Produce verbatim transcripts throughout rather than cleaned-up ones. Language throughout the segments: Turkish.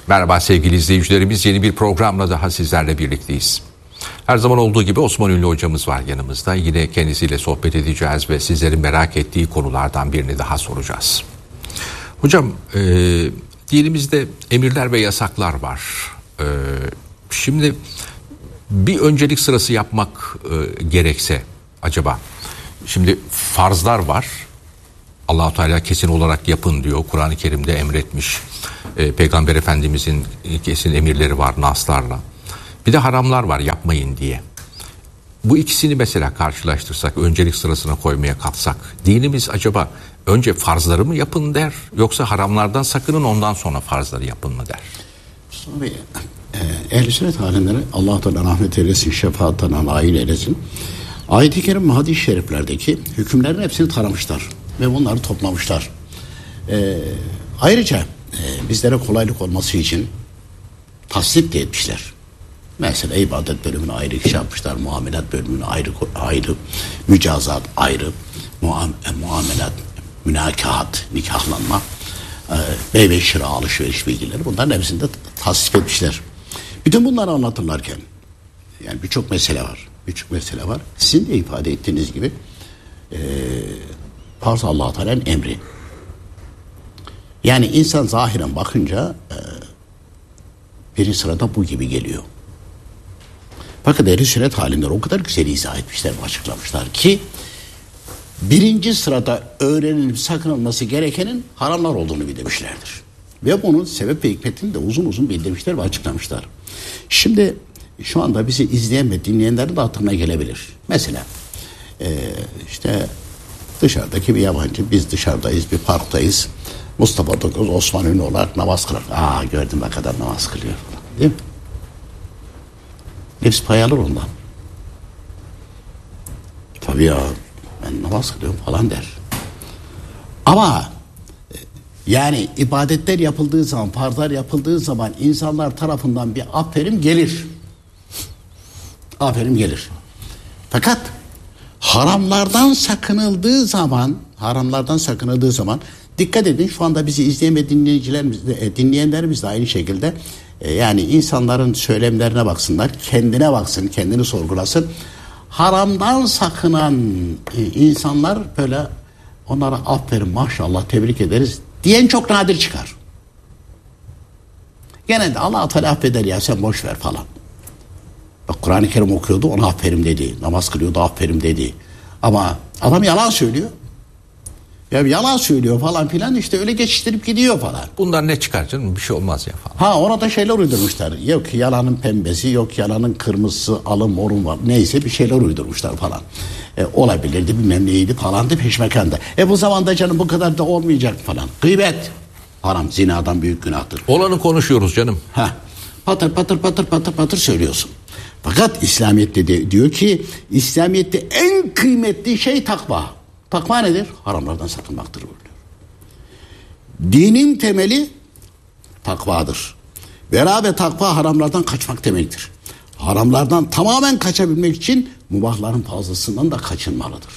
Merhaba sevgili izleyicilerimiz, yeni bir programla daha sizlerle birlikteyiz. Her zaman olduğu gibi Osman Ünlü hocamız var yanımızda. Yine kendisiyle sohbet edeceğiz ve sizlerin merak ettiği konulardan birini daha soracağız. Hocam, e, dinimizde emirler ve yasaklar var. E, şimdi bir öncelik sırası yapmak e, gerekse acaba, şimdi farzlar var. Allah-u Teala kesin olarak yapın diyor. Kur'an-ı Kerim'de emretmiş. E, Peygamber Efendimizin kesin emirleri var naslarla. Bir de haramlar var yapmayın diye. Bu ikisini mesela karşılaştırsak, öncelik sırasına koymaya kalksak, dinimiz acaba önce farzları mı yapın der, yoksa haramlardan sakının ondan sonra farzları yapın mı der? Tabii, e, Ehl-i Sünnet alimleri Allah-u Teala rahmet eylesin, şefaatine nail eylesin. Ayet-i Kerim ve hadis-i şeriflerdeki hükümlerin hepsini taramışlar ve bunları toplamışlar. E, ayrıca e, bizlere kolaylık olması için tasdik de etmişler. Mesela ibadet bölümünü ayrı şey yapmışlar, muamelat bölümünü ayrı ayrı, mücazat ayrı, muam, muamelat, münakahat, nikahlanma, e, bey ve şira, alışveriş bilgileri, bunların hepsini de tasdik etmişler. Bütün bunları anlatırlarken, yani birçok mesele var, birçok mesele var. Sizin de ifade ettiğiniz gibi, e, farz Allah-u Teala'nın emri. Yani insan zahiren bakınca e, birinci sırada bu gibi geliyor. Fakat Ehl-i Sünnet alimleri o kadar güzel izah etmişler, açıklamışlar ki birinci sırada öğrenilip sakınılması gerekenin haramlar olduğunu bildirmişlerdir. Ve bunun sebep ve hikmetini de uzun uzun bildirmişler ve açıklamışlar. Şimdi şu anda bizi izleyen ve dinleyenlerin de hatırına gelebilir. Mesela e, işte dışarıdaki bir yabancı, biz dışarıdayız, bir parktayız. Mustafa Dokuz, Osman Ünlü olarak namaz kılar. Aa, gördüm ne kadar namaz kılıyor falan, değil mi? Nefs pay alır ondan. Tabii ya, ben namaz kılıyorum falan der. Ama yani ibadetler yapıldığı zaman, farzlar yapıldığı zaman insanlar tarafından bir aferin gelir. Aferin gelir. Fakat haramlardan sakınıldığı zaman, haramlardan sakınıldığı zaman, dikkat edin, şu anda bizi izleyen ve dinleyicilerimiz de, dinleyenlerimiz de aynı şekilde, e, yani insanların söylemlerine baksınlar, kendine baksın, kendini sorgulasın. Haramdan sakınan e, insanlar böyle, onlara aferin, maşallah, tebrik ederiz diyen çok nadir çıkar. Gene de Allah-u Teala affeder ya, sen boş ver falan. Bak, Kur'an-ı Kerim okuyordu, ona aferin dedi. Namaz kılıyordu, aferin dedi. Ama adam yalan söylüyor. Ya yalan söylüyor falan filan, işte öyle geçiştirip gidiyor falan. Bundan ne çıkar canım, bir şey olmaz ya falan. Ha, orada şeyler uydurmuşlar. Yok yalanın pembesi, yok yalanın kırmızısı, alın morun var. Neyse bir şeyler uydurmuşlar falan. E, olabilirdi, bilmem neydi falandı, peşmekanda. E bu zamanda canım bu kadar da olmayacak falan. Gıybet haram, zinadan büyük günahtır. Olanı konuşuyoruz canım. Ha, patır patır patır patır patır söylüyorsun. Fakat İslamiyet'te de diyor ki, İslamiyet'te en kıymetli şey takva. Takva nedir? Haramlardan sakınmaktır buyuruyor. Dinin temeli takvadır. Beraber takva haramlardan kaçmak demektir. Haramlardan tamamen kaçabilmek için mubahların fazlasından da kaçınmalıdır.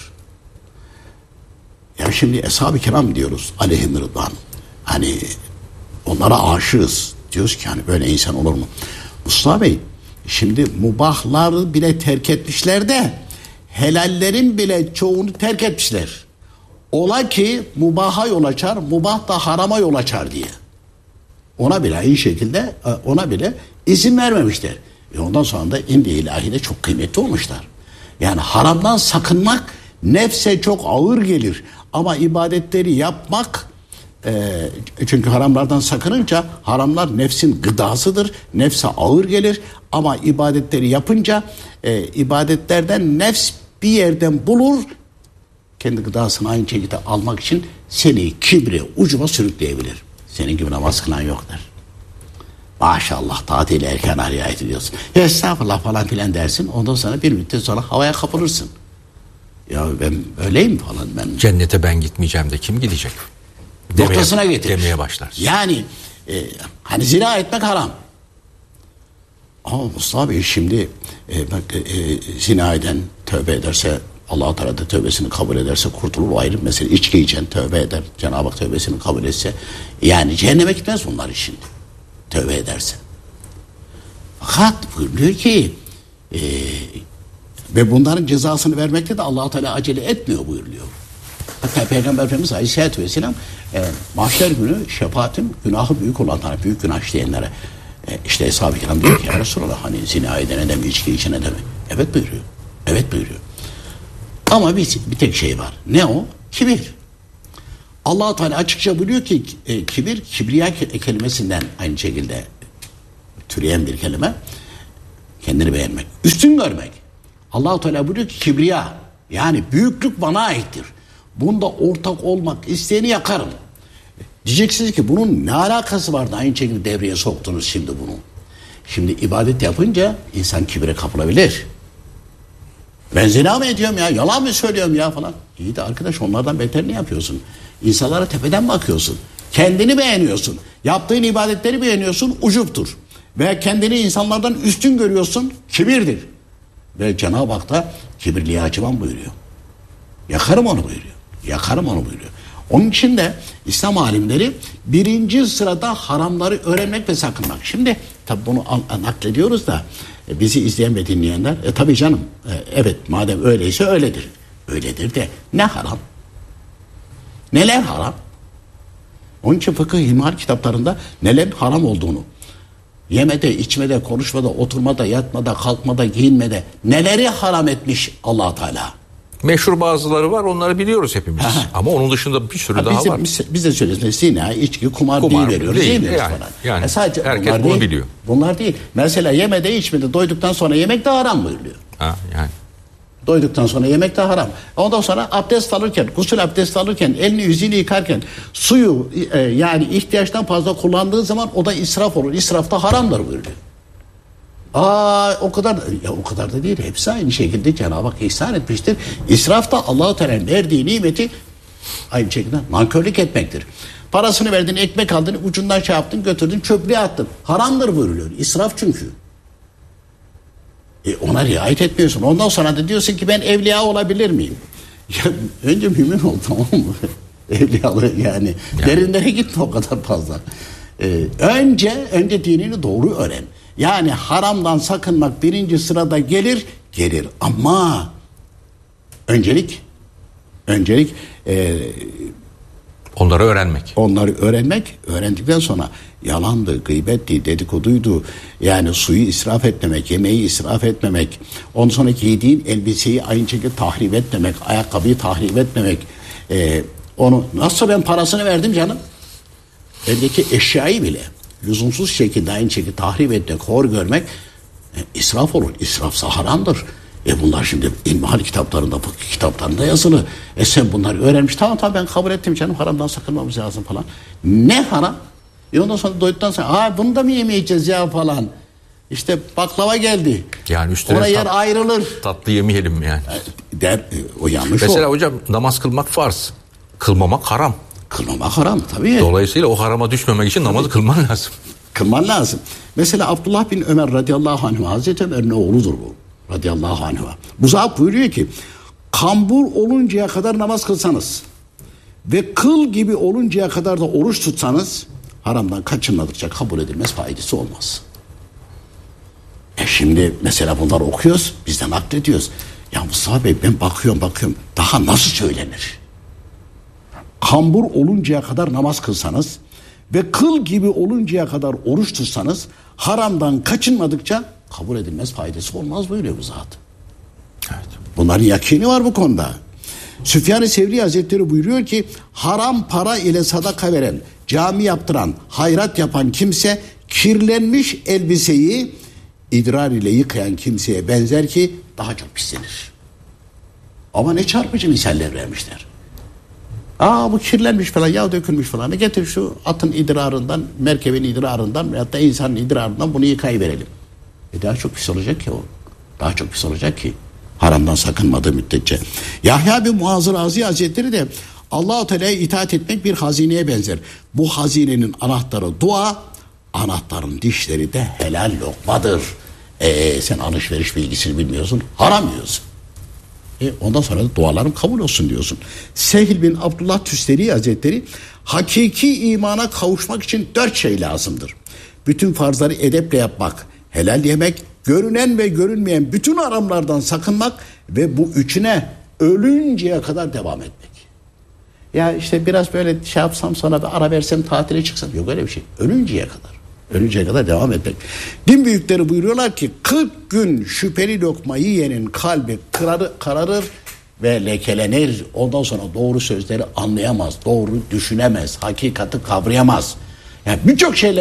Ya şimdi Eshab-ı Kiram diyoruz, aleyhim rıdvan. Hani onlara aşığız. Diyoruz ki hani böyle insan olur mu? Mustafa Bey, şimdi mubahları bile terk etmişler de helallerin bile çoğunu terk etmişler. Ola ki mubaha yol açar, mubah da harama yol açar diye. Ona bile iyi şekilde, ona bile izin vermemişler. E ondan sonra da indi ilahide çok kıymetli olmuşlar. Yani haramdan sakınmak nefse çok ağır gelir. Ama ibadetleri yapmak, e, çünkü haramlardan sakınınca, haramlar nefsin gıdasıdır. Nefse ağır gelir. Ama ibadetleri yapınca e, ibadetlerden nefs bir yerden bulur, kendi gıdasını aynı şekilde almak için seni kibre, ucuma sürükleyebilir. Senin gibi namaz kılan yoktur. Maşallah, tatil erken riayet ediyorsun. Ya estağfurullah falan filan dersin. Ondan sonra bir müddet sonra havaya kapılırsın. Ya ben öyleyim falan. Ben Cennete ben gitmeyeceğim de kim gidecek? Demeye, noktasına getirir. Demeye başlarsın. Yani e, hani zina etmek haram. Ama Mustafa Bey şimdi e, bak, e, zina eden tövbe ederse, Allah-u Teala da tövbesini kabul ederse kurtulur, o ayrı. Mesela içki içen tövbe eder, Cenab-ı Hak tövbesini kabul etse, yani cehenneme gitmez bunlar için. tövbe edersen. Fakat buyuruyor ki e, ve bunların cezasını vermekte de Allah-u Teala acele etmiyor buyuruyor. Hatta Peygamber Efendimiz Aleyhisselatü Vesselam e, mahşer günü şefaatin günahı büyük olanlara, büyük günah işleyenlere e, işte Eshab-ı Kiram diyor ki ya Resulallah hani zina edene de mi, içki içene de mi? Evet buyuruyor. Evet buyuruyor. Ama bir, bir tek şey var. Ne o? Kibir. Allah-u Teala açıkça buyuruyor ki e, kibir, kibriya kelimesinden aynı şekilde türeyen bir kelime. Kendini beğenmek. Üstün görmek. Allah-u Teala buyuruyor ki kibriya, yani büyüklük bana aittir. Bunda ortak olmak isteyeni yakarım. Diyeceksiniz ki bunun ne alakası vardı? Aynı şekilde devreye soktunuz şimdi bunu. Şimdi ibadet yapınca insan kibire kapılabilir. Ben zina mı ediyorum ya? Yalan mı söylüyorum ya falan. İyi de arkadaş onlardan beterini yapıyorsun. İnsanlara tepeden bakıyorsun. Kendini beğeniyorsun. Yaptığın ibadetleri beğeniyorsun. Ucuptur. Ve kendini insanlardan üstün görüyorsun. Kibirdir. Ve Cenab-ı Hak da kibirliğe acımam buyuruyor. Yakarım onu buyuruyor. Yakarım onu buyuruyor. Onun için de İslam alimleri birinci sırada haramları öğrenmek ve sakınmak. Şimdi tabi bunu naklediyoruz da e, bizi izleyen ve dinleyenler e, tabi canım e, evet madem öyleyse öyledir. Öyledir de ne haram? Neler haram? Onun için fıkıh ilmihal kitaplarında neler haram olduğunu, yemede, içmede, konuşmada, oturmada, yatmada, kalkmada, giyinmede neleri haram etmiş Allah Teala. Meşhur bazıları var, onları biliyoruz hepimiz. Ama onun dışında bir sürü ha, daha biz de, var. Biz, biz de söylüyoruz. Zina, içki, kumar, kumar değil veriyoruz. Değil, değil yani, falan. yani e sadece herkes bunu değil, biliyor. Bunlar değil. Mesela yemede, içmede, doyduktan sonra yemek de haram buyuruyor. Ha, yani. Doyduktan sonra yemek de haram. Ondan sonra abdest alırken, gusül abdesti alırken, elini yüzünü yıkarken suyu e, yani ihtiyaçtan fazla kullandığı zaman o da israf olur. İsraf da haramdır buyuruyor. Aa o kadar ya o kadar da değil. Hepsi aynı şekilde Cenab-ı Hak ihsan etmiştir. İsraf da Allah-u Teala'nın verdiği nimeti aynı şekilde nankörlük etmektir. Parasını verdin, ekmek aldın, ucundan şey yaptın, götürdün, çöplüğe attın. Haramdır buyuruyor. İsraf çünkü. E ona riayet etmiyorsun. Ondan sonra da diyorsun ki ben evliya olabilir miyim? Ya önce mümin ol, tamam mı? Evliyalı yani, yani. Derinlere gitme o kadar fazla. Ee, önce önce dinini doğru öğren. Yani haramdan sakınmak birinci sırada gelir, gelir. Ama öncelik, öncelik e, onları öğrenmek. Onları öğrenmek, öğrendikten sonra yalandı, gıybetti, dedikoduydu. Yani suyu israf etmemek, yemeği israf etmemek, ondan sonra giydiğin elbiseyi aynı şekilde tahrip etmemek, ayakkabıyı tahrip etmemek. E, onu nasıl ben parasını verdim canım? Eldeki eşyayı bile lüzumsuz şekilde aynı şekilde tahrip etmek, hor görmek e, israf olur. İsrafsa haramdır. E bunlar şimdi ilmihal kitaplarında, fıkıh kitaplarında yazılı. E sen bunları öğrenmiş. Tamam tamam ben kabul ettim canım, haramdan sakınmamız lazım falan. Ne haram? E ondan sonra doyduktan sonra aa bunu da mı yemeyeceğiz ya falan. İşte baklava geldi. Yani üstüne ona yer tat, ayrılır. Tatlı yemeyelim yani. Der, e, o yanlış. Mesela o. hocam namaz kılmak farz. Kılmamak haram. Kılmamak haram tabii. Dolayısıyla o harama düşmemek için namazı tabii. kılman lazım. Kılman lazım. Mesela Abdullah bin Ömer radıyallahu anh, Hazreti Ömer'in oğludur bu. Radıyallahu anh. Bu zat buyuruyor ki kambur oluncaya kadar namaz kılsanız ve kıl gibi oluncaya kadar da oruç tutsanız haramdan kaçınmadıkça kabul edilmez, faydası olmaz. E şimdi mesela bunları okuyoruz, biz de naklediyoruz. Ya Mustafa Bey ben bakıyorum bakıyorum daha nasıl söylenir? Kambur oluncaya kadar namaz kılsanız ve kıl gibi oluncaya kadar oruç tutsanız haramdan kaçınmadıkça kabul edilmez, faydası olmaz buyuruyor bu zat. Evet. Bunların yakini var bu konuda. Süfyan-ı Sevri Hazretleri buyuruyor ki haram para ile sadaka veren, cami yaptıran, hayrat yapan kimse kirlenmiş elbiseyi idrar ile yıkayan kimseye benzer ki daha çok pislenir. Ama ne çarpıcı misaller vermişler. Aa bu kirlenmiş falan, yağ dökülmüş falan. Getir şu atın idrarından, merkebin idrarından veyahut da insanın idrarından bunu yıkayıverelim. E daha çok pis olacak ki o. Daha çok pis olacak ki. Haramdan sakınmadığı müddetçe. Yahya bin Muaz Razi Hazretleri de Allah-u Teala'ya itaat etmek bir hazineye benzer. Bu hazinenin anahtarı dua, anahtarın dişleri de helal lokmadır. E sen alışveriş bilgisini bilmiyorsun, haram yiyorsun. E ondan sonra da dualarım kabul olsun diyorsun. Sehl bin Abdullah Tüsteri Hazretleri hakiki imana kavuşmak için dört şey lazımdır. bütün farzları edeple yapmak, helal yemek, görünen ve görünmeyen bütün haramlardan sakınmak ve bu üçüne ölünceye kadar devam etmek. Ya işte biraz böyle şey yapsam, sonra bir ara versem, tatile çıksam, yok öyle bir şey. Ölünceye kadar. Ölünceye kadar devam etmek. Din büyükleri buyuruyorlar ki kırk gün şüpheli lokma yiyenin kalbi kararır, kararır ve lekelenir. Ondan sonra doğru sözleri anlayamaz, doğru düşünemez, hakikati kavrayamaz. Yani birçok şeyler